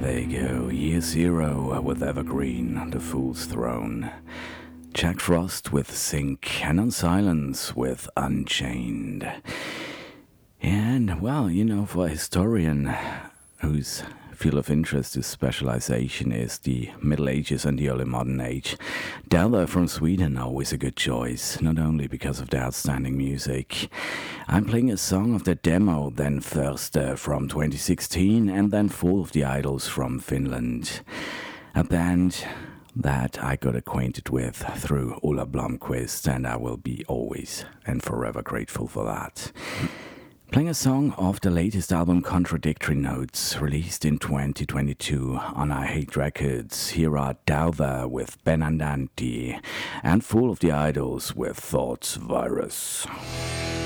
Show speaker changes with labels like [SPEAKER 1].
[SPEAKER 1] There you go, Year Zero with Evergreen, The Fool's Throne. Jack Frost with Sink, and On Silence with Unchained. And, well, for a historian whose field of interest, his specialization is the Middle Ages and the early modern age, Delta from Sweden always a good choice, not only because of the outstanding music. I'm playing a song of the demo, then first from 2016, and then Fall of the Idols from Finland. A band that I got acquainted with through Ola Blomqvist, and I will be always and forever grateful for that. Playing a song off the latest album Contradictory Notes, released in 2022 on I Hate Records. Here are Dauva with Benandanti and Fall of the Idols with Thoughts Virus.